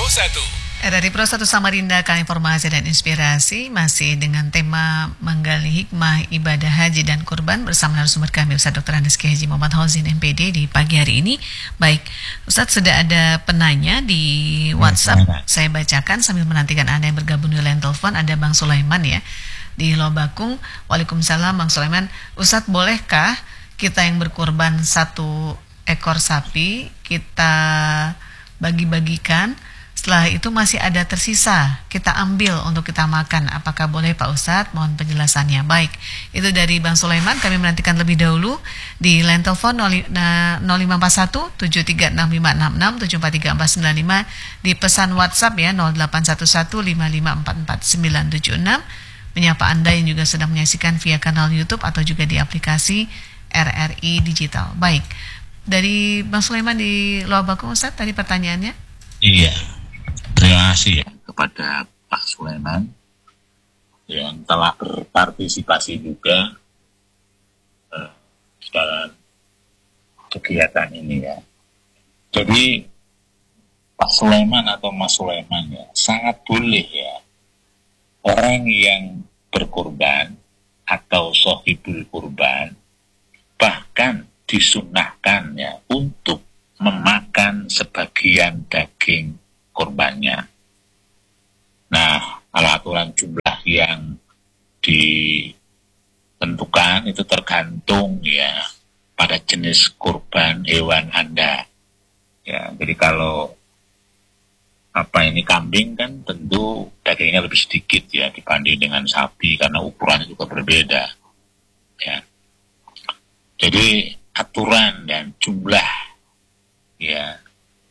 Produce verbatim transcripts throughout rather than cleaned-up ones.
satu. Dari Pro satu Samarinda, kali informasi dan inspirasi masih dengan tema menggali hikmah ibadah haji dan kurban bersama narasumber kami Ustaz Doktor Andes Kiai Haji Muhammad Hozin M P D di pagi hari ini. Baik, Ustaz, sudah ada penanya di WhatsApp. Saya bacakan sambil menantikan Anda yang bergabung di line telepon. Ada Bang Sulaiman ya di Lobakung. Waalaikumsalam Bang Sulaiman. Ustaz, bolehkah kita yang berkurban satu ekor sapi kita bagi-bagikan? Setelah itu masih ada tersisa, kita ambil untuk kita makan. Apakah boleh Pak Ustadz? Mohon penjelasannya. Baik, itu dari Bang Sulaiman. Kami menantikan lebih dahulu di line telepon nol lima empat satu tujuh tiga enam lima enam enam tujuh empat tiga empat sembilan lima, di pesan WhatsApp ya nol delapan satu satu lima lima empat empat sembilan tujuh enam. Menyapa Anda yang juga sedang menyaksikan via kanal YouTube atau juga di aplikasi R R I Digital. Baik, dari Bang Sulaiman di Lobakung, Ustadz, tadi pertanyaannya. Iya. Terima kasih ya kepada Pak Sulaiman yang telah berpartisipasi juga eh, dalam kegiatan ini ya. Jadi Pak Sulaiman atau Mas Sulaiman ya sangat boleh ya orang yang berkurban atau sohibul kurban bahkan disunahkan ya untuk memakan sebagian daging korbannya. Nah, kalau aturan jumlah yang ditentukan itu tergantung ya pada jenis kurban hewan Anda. Ya, jadi kalau apa ini kambing kan tentu dagingnya lebih sedikit ya dibanding dengan sapi karena ukurannya juga berbeda. Ya. Jadi aturan dan jumlah ya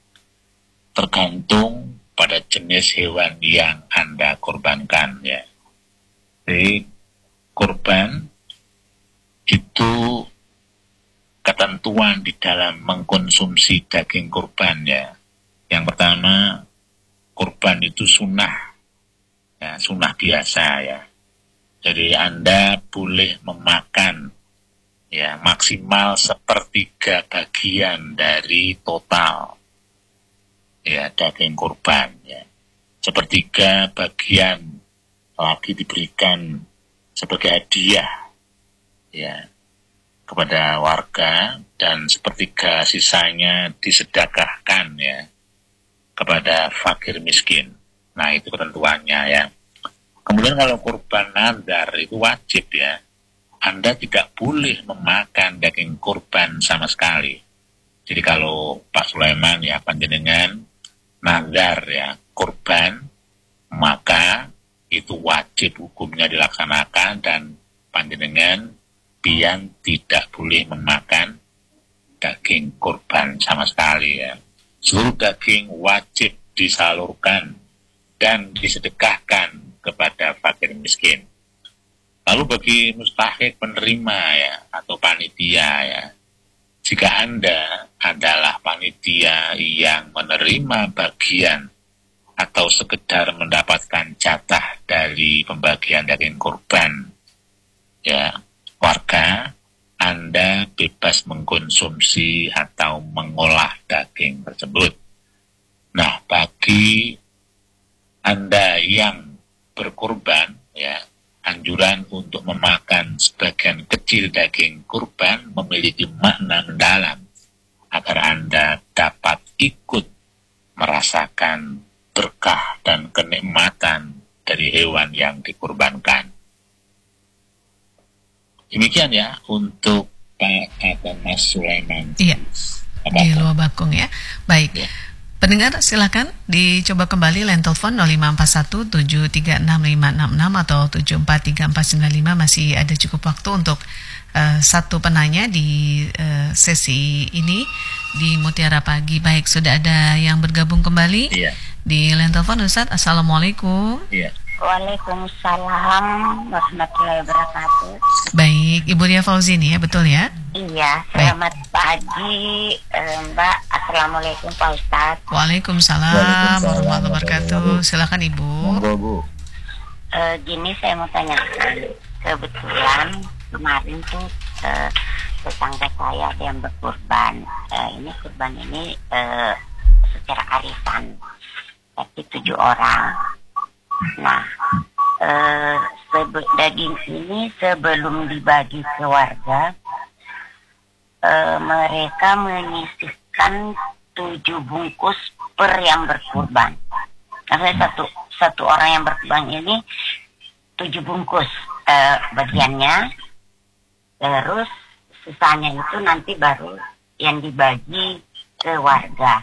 tergantung pada jenis hewan yang Anda korbankan ya. Jadi korban itu ketentuan di dalam mengkonsumsi daging korban ya. Yang pertama, korban itu sunnah ya, sunnah biasa ya. Jadi Anda boleh memakan ya maksimal sepertiga bagian dari total ya daging kurban ya. Sepertiga bagian lagi diberikan sebagai hadiah ya kepada warga dan sepertiga sisanya disedekahkan ya kepada fakir miskin. Nah, itu ketentuannya ya. Kemudian kalau kurban nadar itu wajib ya. Anda tidak boleh memakan daging kurban sama sekali. Jadi kalau Pak Sulaiman ya panjenengan nazar ya kurban, maka itu wajib hukumnya dilaksanakan dan panjenengan pian tidak boleh memakan daging kurban sama sekali ya. Seluruh daging wajib disalurkan dan disedekahkan kepada fakir miskin. Lalu bagi mustahik penerima ya atau panitia ya, jika Anda adalah panitia yang menerima bagian atau sekedar mendapatkan jatah dari pembagian daging kurban, ya, warga, Anda bebas mengkonsumsi atau mengolah daging tersebut. Nah, bagi Anda yang berkurban, ya, anjuran untuk memakan sebagian kecil daging kurban memiliki makna mendalam agar Anda dapat ikut merasakan berkah dan kenikmatan dari hewan yang dikurbankan. Demikian ya untuk Pak atau Mas Sulaiman. Iya, di Lobakung ya. Baik. Ya. Pendengar silakan dicoba kembali line telepon nol lima empat satu tujuh tiga enam lima enam enam atau tujuh empat tiga empat sembilan lima. Masih ada cukup waktu untuk uh, satu penanya di uh, sesi ini di Mutiara Pagi. Baik, sudah ada yang bergabung kembali. Iya. Di line telepon Ustaz. Assalamualaikum. Iya. Waalaikumsalam warahmatullahi wabarakatuh. Baik, Ibu Ria Fauzin ya, betul ya? Iya, selamat Baik. pagi eh, Mbak. Assalamualaikum Pak Ustadz. Waalaikumsalam, Waalaikumsalam warahmatullahi wabarakatuh. Silakan Ibu. Monggo Bu. Eh, gini saya mau tanyakan, kebetulan kemarin tuh eh, tetangga saya ada yang berkurban. Eh, ini kurban ini eh, secara arisan. tapi tujuh orang. Nah, eh, sebe- daging ini sebelum dibagi ke warga, eh, mereka menyisihkan tujuh bungkus per yang berkurban. Karena satu satu orang yang berkurban ini tujuh bungkus eh, bagiannya, terus sisanya itu nanti baru yang dibagi ke warga.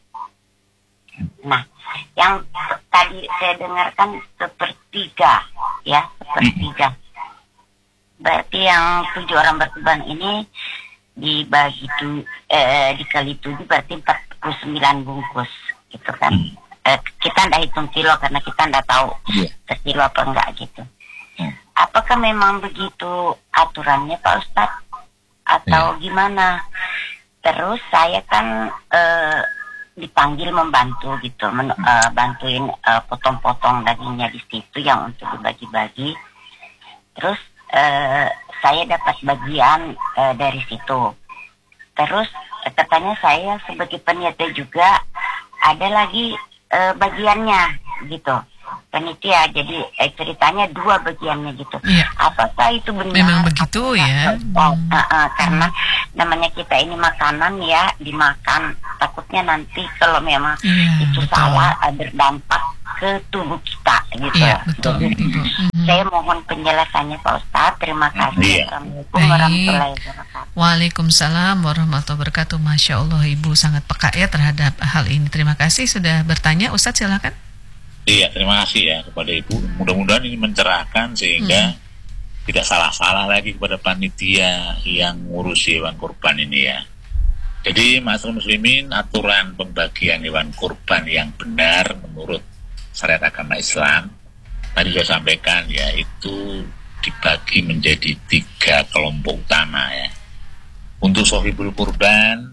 Nah, yang tadi saya dengarkan sepertiga, ya, sepertiga. Berarti yang tujuh orang berkurban ini dibagi tu, eh, dikali tujuh berarti empat puluh sembilan bungkus, gitu kan? Eh, kita ndak hitung kilo karena kita ndak tahu sekilo apa enggak gitu. Apakah memang begitu aturannya Pak Ustadz? Atau gimana? Terus saya kan eh, dipanggil membantu gitu, men, uh, bantuin uh, potong-potong dagingnya di situ yang untuk dibagi-bagi. Terus uh, saya dapat bagian uh, dari situ. Terus uh, katanya saya sebagai panitia juga ada lagi uh, bagiannya gitu. Panitia, jadi eh, ceritanya dua bagiannya gitu. Iya. Apakah itu benar? Memang begitu ya. Oh, uh, uh, karena namanya kita ini makanan ya, dimakan, takutnya nanti kalau memang Iya, itu betul. salah uh, berdampak ke tubuh kita gitu. Iya, betul, Jadi, Ibu. Mhm. saya mohon penjelasannya Pak Ustadz. Terima kasih. Iya. Assalamualaikum Baik. warahmatullahi wabarakatuh. Waalaikumsalam warahmatullahi wabarakatuh. Masya Allah, Ibu sangat peka ya terhadap hal ini. Terima kasih sudah bertanya. Ustadz silakan. Iya, terima kasih ya kepada Ibu. Mudah-mudahan ini mencerahkan sehingga Hmm. tidak salah-salah lagi kepada panitia yang ngurus hewan kurban ini ya. Jadi Ma'asyiral muslimin, aturan pembagian hewan kurban yang benar menurut syariat agama Islam tadi saya sampaikan ya, itu dibagi menjadi tiga kelompok utama ya. Untuk sohibul kurban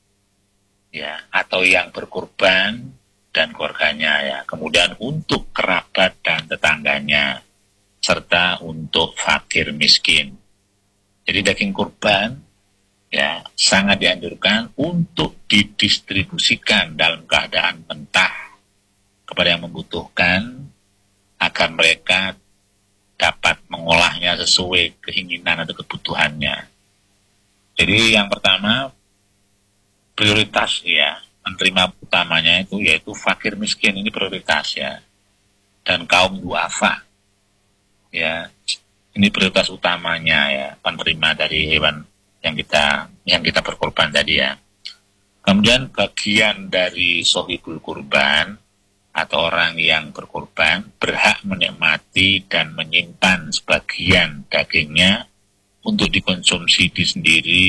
ya, atau yang berkurban dan keluarganya ya. Kemudian untuk kerabat dan tetangganya, serta untuk fakir miskin. Jadi daging kurban ya sangat dianjurkan untuk didistribusikan dalam keadaan mentah kepada yang membutuhkan agar mereka dapat mengolahnya sesuai keinginan atau kebutuhannya. Jadi yang pertama prioritas ya, penerima utamanya itu yaitu fakir miskin, ini prioritas ya, dan kaum duafa ya, ini prioritas utamanya ya, penerima dari hewan yang kita yang kita berkorban tadi ya. Kemudian bagian dari sohibul kurban atau orang yang berkorban berhak menikmati dan menyimpan sebagian dagingnya untuk dikonsumsi di sendiri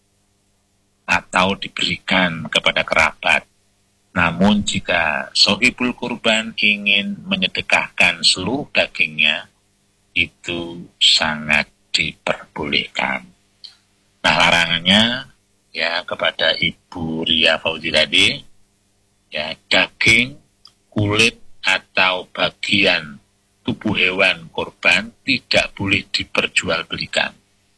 atau diberikan kepada kerabat. Namun jika sohibul kurban ingin menyedekahkan seluruh dagingnya, itu sangat diperbolehkan. Nah, larangannya ya kepada Ibu Ria Fauzi tadi, ya daging, kulit atau bagian tubuh hewan kurban tidak boleh diperjualbelikan.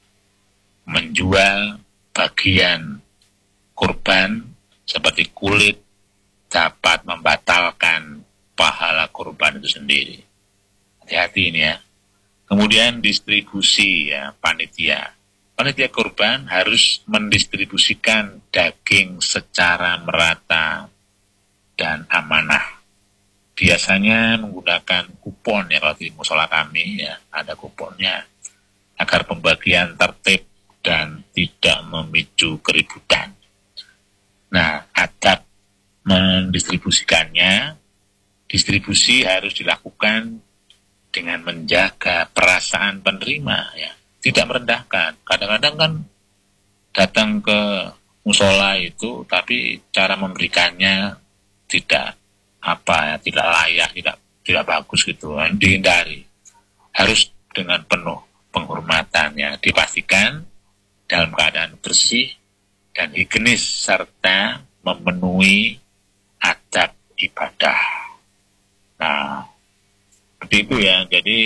Menjual bagian kurban seperti kulit dapat membatalkan pahala kurban itu sendiri. Hati-hati ini ya. Kemudian distribusi ya, panitia. Panitia kurban harus mendistribusikan daging secara merata dan amanah. Biasanya menggunakan kupon ya, kalau di musola kami ya ada kuponnya, agar pembagian tertib dan tidak memicu keributan. Nah, adab mendistribusikannya, distribusi harus dilakukan dengan menjaga perasaan penerima ya, tidak merendahkan. Kadang-kadang kan datang ke musola itu tapi cara memberikannya tidak apa ya, tidak layak, tidak tidak bagus gitu, dihindari. Harus dengan penuh penghormatan ya, dipastikan dalam keadaan bersih dan higienis serta memenuhi adab ibadah. Nah, seperti itu ya. Jadi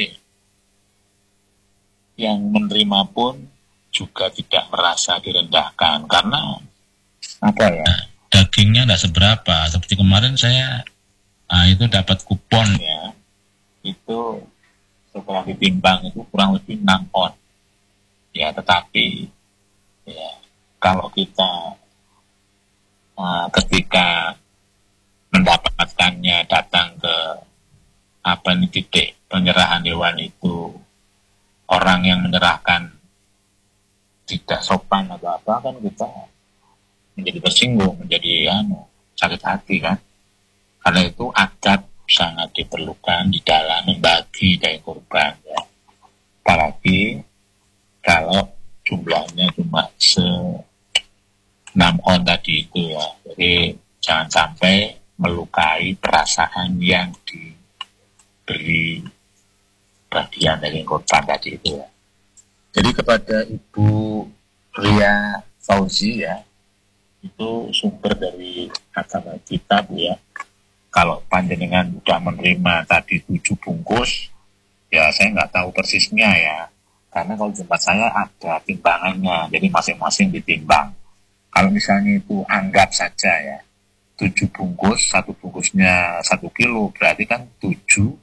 yang menerima pun juga tidak merasa direndahkan karena apa ya, dagingnya tidak seberapa. Seperti kemarin saya Nah, itu dapat kupon ya. Itu setelah ditimbang itu kurang lebih enam on. Ya, tetapi ya kalau kita uh, ketika mendapatkannya datang ke apa ini titik penyerahan hewan itu, orang yang menyerahkan tidak sopan atau apa, kan kita menjadi tersinggung, menjadi anu, sakit hati kan. Karena itu adab sangat diperlukan di dalam membagi daging kurban ya. Apalagi kalau jumlahnya cuma se enam on tadi itu ya. Jadi jangan sampai melukai perasaan yang diberi bagian daging kurban tadi itu ya. Jadi kepada Ibu Ria Fauzi ya, itu sumber dari agama kita Bu ya. Kalau panjenengan sudah menerima tadi tujuh bungkus, ya saya nggak tahu persisnya ya. Karena kalau tempat saya ada timbangannya, jadi masing-masing ditimbang. Kalau misalnya itu anggap saja ya, tujuh bungkus, satu bungkusnya satu kilo, berarti kan tujuh,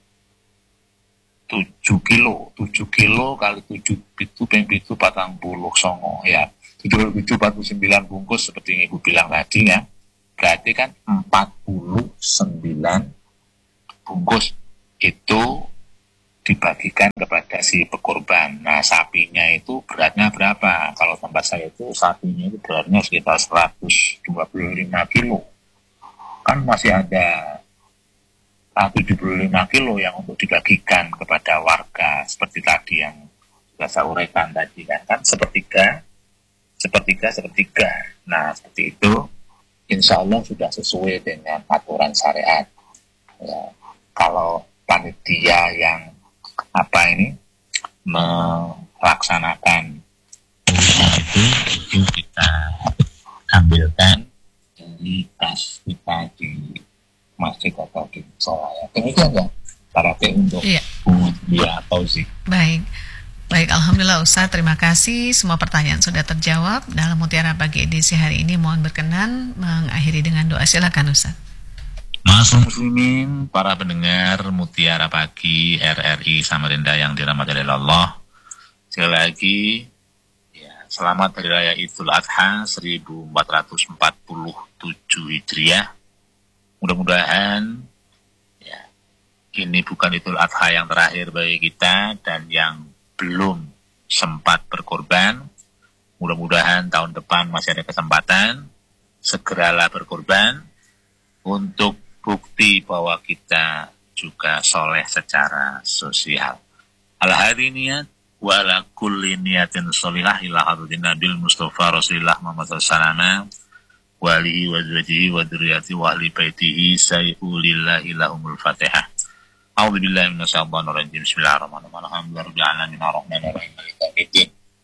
tujuh kilo, tujuh kilo kali tujuh itu itu patang puluh songo ya, tujuh puluh tujuh, empat puluh sembilan bungkus seperti yang Ibu bilang tadi ya, berarti kan empat puluh sembilan bungkus itu dibagikan kepada si pekurban. Nah, sapinya itu beratnya berapa? Kalau tempat saya itu sapinya itu beratnya sekitar seratus dua puluh lima kilo. Kan masih ada tujuh puluh lima kilo yang untuk dibagikan kepada warga seperti tadi yang sudah saya uraikan tadi kan, kan sepertiga, sepertiga, sepertiga. Nah, seperti itu insya Allah sudah sesuai dengan aturan syariat. Ya, kalau panitia yang apa ini melaksanakan itu itu kita ambilkan dari kas kita di masjid atau di musola ya. Demikian ya para P untuk iya. Bu Ria Fauzi. Baik. Baik, Alhamdulillah Ustaz, terima kasih. Semua pertanyaan sudah terjawab dalam Mutiara Pagi edisi hari ini. Mohon berkenan mengakhiri dengan doa. Silakan Ustaz. Mas muslimin, para pendengar Mutiara Pagi R R I Samarinda yang dirahmati oleh Allah. Sekali lagi, ya, selamat Hari Raya Idul Adha seribu empat ratus empat puluh tujuh Hijriah. Mudah-mudahan ya, ini bukan Idul Adha yang terakhir bagi kita, dan yang belum sempat berkorban, mudah-mudahan tahun depan masih ada kesempatan, segeralah berkorban untuk bukti bahwa kita juga soleh secara sosial. Al-hadiniyat wa ala kulli niyatin solihah ila hadratin Nabil Mustafa Rasulullah Muhammad sallallahu alaihi wasallam wa alihi wa zawjihi wa dzurriyyati wa ahli baitihi sayyi'ulillahi lahumul fatihah. A'udzu billahi minasyaitonir rajim. Bismillahirrahmanirrahim. Alhamdulillahirabbil alamin arrahmanir rahim maliki yaumiddin.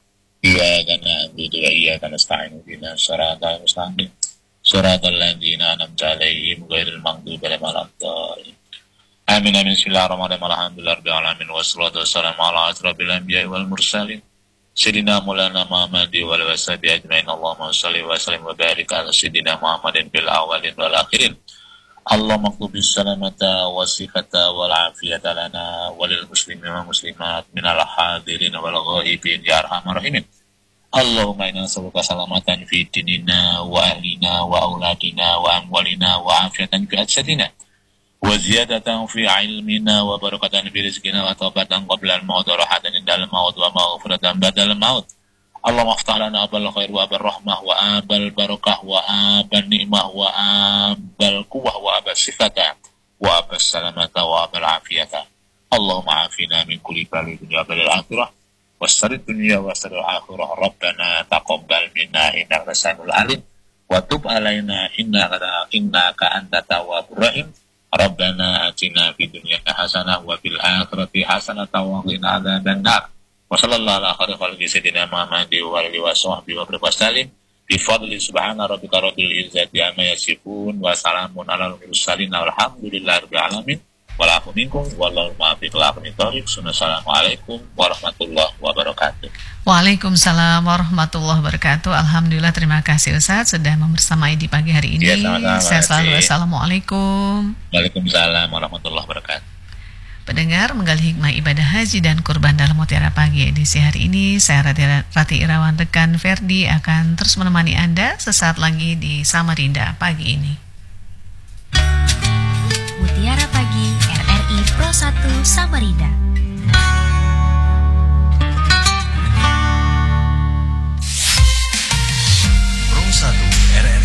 Iyyaka na'budu wa iyyaka nasta'in ihdinas siratal mustaqim. Suratul ladzina an'amta 'alaihim ghairil maghdubi 'alaihim waladdallin. Amin amin. Bismillahirrahmanirrahim. Alhamdulillahirabbil alamin wassalatu wassalamu ala asyrofil anbiya'i wal mursalin sayyidina Maulana Muhammadin wa alihi washabihi ajmain. Allahumma shalli wa sallim wa barik ala sayyidina Muhammadin fil awwalin wal akhirin. Allahumma qubis salamata wa sihhata wal afiyata lana walil muslimin wa muslimat minal hadirin wal ghaibin ya arhamar rahimin. Allahumma inna nas'aluka salamatan fi dinina wa ahlina wa auladina wa amwalina wa afiyatan fi ajsadina wa ziyadatan fi ilmina wa barakatan fi rizqina wa taubatan qabla al-maut wa rahatan indal maut wa maghfiratan ba'dal maut. Allahumma aftah lana abal khair wa abal rahmah wa abal barakah wa abal ni'mah wa abal quwwah wa abal sifata wa abal salamata wa abal afiyata. Allahumma afina min kulli balin dunya wal akhirah wassarid dunia wassarid akhirah. Rabbana taqabbal minna innaka samiul alim wa tub alaina innaka innaka antat tawwabur rahim. Rabbana atina fid dunya hasanah wa fil akhirati hasanah wa qina adzabannar. Wa sallallahu ala khairi khalqi sayyidina Muhammadin wa alihi wa sahbihi wa barik bi fadli subhana rabbika rabbil izzati amma yasifun wa salamun alal mursalin walhamdulillahi rabbil alamin. wal afu minkum wallahu muwaffiq ila aqwamit thoriq. Assalamualaikum warahmatullahi wabarakatuh. Waalaikumsalam warahmatullahi wabarakatuh. Alhamdulillah, terima kasih Ustaz sudah membersamai di pagi hari ini. Ya, sama-sama, Saya selalu Cik. Assalamualaikum. Waalaikumsalam warahmatullahi wabarakatuh. Pendengar, menggali hikmah ibadah haji dan kurban dalam Mutiara Pagi edisi hari ini, saya Rati, Rati Irawan rekan Ferdi akan terus menemani Anda sesaat lagi di Samarinda pagi ini. Mutiara Pagi R R I Pro satu Samarinda.